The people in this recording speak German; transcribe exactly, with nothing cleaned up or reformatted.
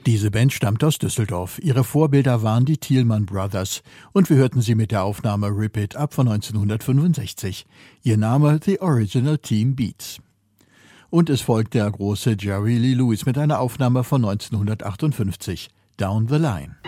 Diese Band stammt aus Düsseldorf. Ihre Vorbilder waren die Thielmann Brothers und wir hörten sie mit der Aufnahme Rip It Up von neunzehnhundertfünfundsechzig. Ihr Name The Original Team Beats. Und es folgt der große Jerry Lee Lewis mit einer Aufnahme von neunzehnhundertachtundfünfzig, Down the Line.